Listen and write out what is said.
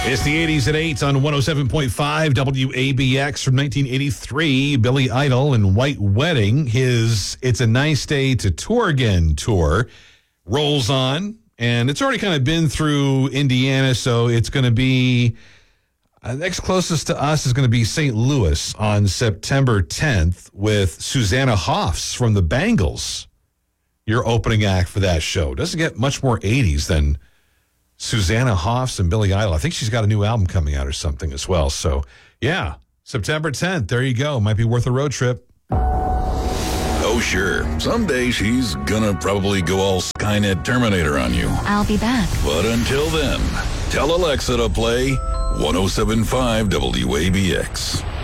It's the 80s at 8 on 107.5 WABX from 1983. Billy Idol and White Wedding. His It's a Nice Day to Tour Again tour rolls on, and it's already kind of been through Indiana, so it's going to be, next closest to us is going to be St. Louis on September 10th with Susanna Hoffs from the Bangles. Your opening act for that show. Doesn't get much more 80s than Susanna Hoffs and Billy Idol. I think she's got a new album coming out or something as well. So, yeah, September 10th. There you go. Might be worth a road trip. Oh, sure. Someday she's gonna probably go all Skynet Terminator on you. I'll be back. But until then, tell Alexa to play 107.5 WABX.